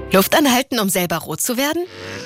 Luft anhalten, um selber rot zu werden?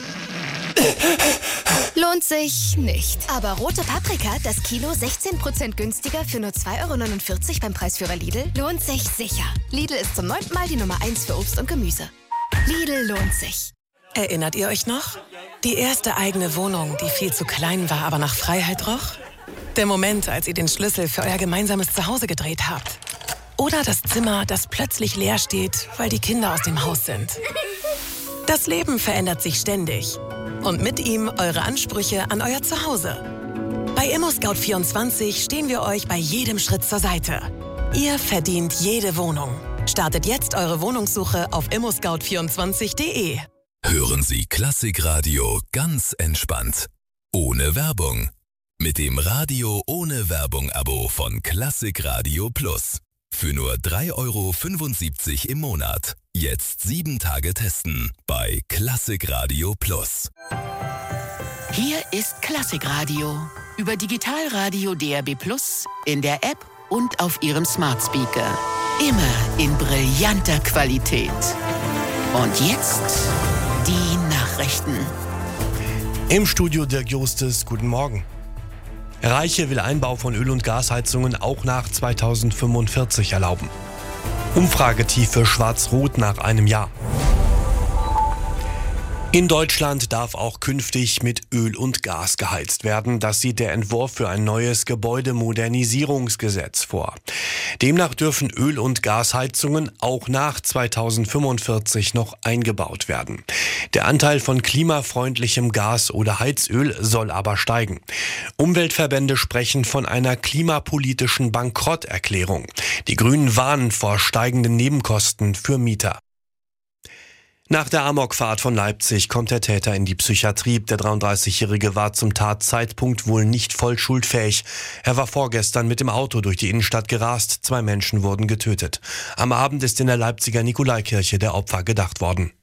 Lohnt sich nicht. Aber rote Paprika, das Kilo 16% günstiger für nur 2,49 € beim Preisführer Lidl, lohnt sich sicher. Lidl ist zum 9. Mal die Nummer 1 für Obst und Gemüse. Lidl lohnt sich. Erinnert ihr euch noch? Die erste eigene Wohnung, die viel zu klein war, aber nach Freiheit roch? Der Moment, als ihr den Schlüssel für euer gemeinsames Zuhause gedreht habt. Oder das Zimmer, das plötzlich leer steht, weil die Kinder aus dem Haus sind. Das Leben verändert sich ständig. Und mit ihm eure Ansprüche an euer Zuhause. Bei ImmoScout24 stehen wir euch bei jedem Schritt zur Seite. Ihr verdient jede Wohnung. Startet jetzt eure Wohnungssuche auf immoscout24.de. Hören Sie Klassikradio ganz entspannt. Ohne Werbung. Mit dem Radio ohne Werbung-Abo von Klassikradio Plus. Für nur 3,75 € im Monat. Jetzt 7 Tage testen bei Klassikradio Plus. Hier ist Klassikradio. Über Digitalradio DAB Plus, in der App und auf Ihrem Smart Speaker. Immer in brillanter Qualität. Und jetzt die Nachrichten. Im Studio Dirk Justes, guten Morgen. Reiche will Einbau von Öl- und Gasheizungen auch nach 2045 erlauben. Umfragetief für Schwarz-Rot nach einem Jahr. In Deutschland darf auch künftig mit Öl und Gas geheizt werden. Das sieht der Entwurf für ein neues Gebäudemodernisierungsgesetz vor. Demnach dürfen Öl- und Gasheizungen auch nach 2045 noch eingebaut werden. Der Anteil von klimafreundlichem Gas oder Heizöl soll aber steigen. Umweltverbände sprechen von einer klimapolitischen Bankrotterklärung. Die Grünen warnen vor steigenden Nebenkosten für Mieter. Nach der Amokfahrt von Leipzig kommt der Täter in die Psychiatrie. Der 33-Jährige war zum Tatzeitpunkt wohl nicht voll schuldfähig. Er war vorgestern mit dem Auto durch die Innenstadt gerast. 2 Menschen wurden getötet. Am Abend ist in der Leipziger Nikolaikirche der Opfer gedacht worden.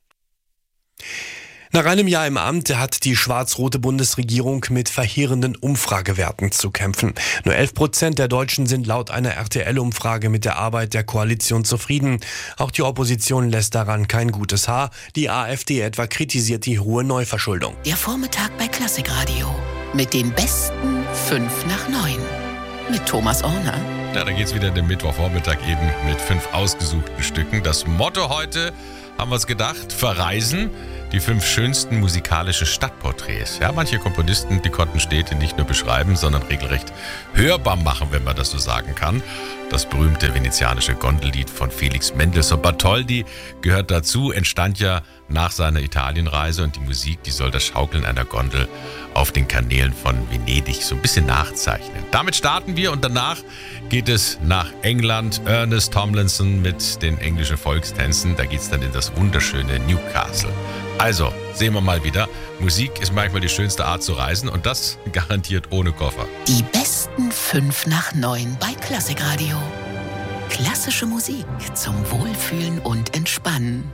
Nach einem Jahr im Amt hat die schwarz-rote Bundesregierung mit verheerenden Umfragewerten zu kämpfen. Nur 11% der Deutschen sind laut einer RTL-Umfrage mit der Arbeit der Koalition zufrieden. Auch die Opposition lässt daran kein gutes Haar. Die AfD etwa kritisiert die hohe Neuverschuldung. Der Vormittag bei Klassikradio. Mit den besten 5 nach 9. Mit Thomas Orner. Ja, da geht's wieder den Mittwochvormittag eben mit 5 ausgesuchten Stücken. Das Motto heute, haben wir es gedacht, verreisen. Die 5 schönsten musikalische Stadtporträts. Ja, manche Komponisten, die konnten Städte nicht nur beschreiben, sondern regelrecht hörbar machen, wenn man das so sagen kann. Das berühmte venezianische Gondellied von Felix Mendelssohn Bartholdy gehört dazu, entstand ja nach seiner Italienreise und die Musik, die soll das Schaukeln einer Gondel auf den Kanälen von Venedig so ein bisschen nachzeichnen. Damit starten wir und danach geht es nach England. Ernest Tomlinson mit den englischen Volkstänzen, da geht es dann in das wunderschöne Newcastle. Also, sehen wir mal wieder, Musik ist manchmal die schönste Art zu reisen und das garantiert ohne Koffer. Die besten 5 nach 9 bei Klassikradio. Klassische Musik zum Wohlfühlen und Entspannen.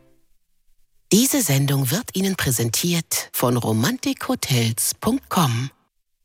Diese Sendung wird Ihnen präsentiert von romantikhotels.com.